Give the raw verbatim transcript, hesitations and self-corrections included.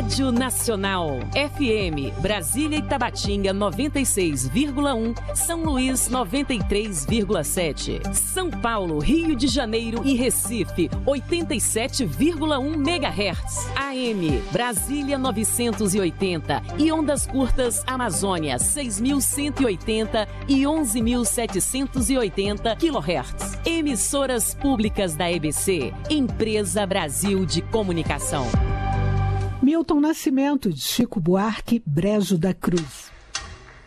Rádio Nacional. F M, Brasília e Tabatinga noventa e seis vírgula um, São Luís noventa e três vírgula sete, São Paulo, Rio de Janeiro e Recife oitenta e sete vírgula um megahertz. A M, Brasília novecentos e oitenta e ondas curtas Amazônia seis mil cento e oitenta e onze mil setecentos e oitenta quilohertz. Emissoras públicas da E B C, Empresa Brasil de Comunicação. Milton Nascimento, de Chico Buarque, Brejo da Cruz.